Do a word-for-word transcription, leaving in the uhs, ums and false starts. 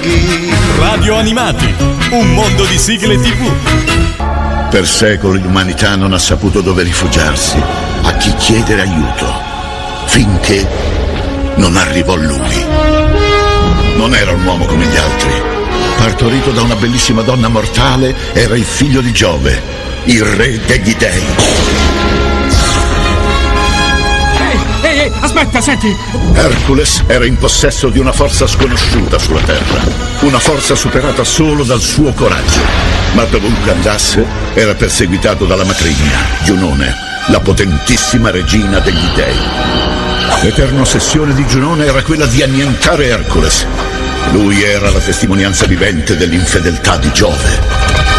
lunghi. Radio Animati, un mondo di sigle tivù. Per secoli l'umanità non ha saputo dove rifugiarsi, a chi chiedere aiuto, finché non arrivò lui. Non era un uomo come gli altri. Partorito da una bellissima donna mortale, era il figlio di Giove, il re degli dei. Ehi, ehi, ehi, aspetta, senti! Hercules era in possesso di una forza sconosciuta sulla terra, una forza superata solo dal suo coraggio. Ma dovunque andasse, era perseguitato dalla matrigna, Giunone, la potentissima regina degli dei. L'eterna ossessione di Giunone era quella di annientare Hercules. Lui era la testimonianza vivente dell'infedeltà di Giove.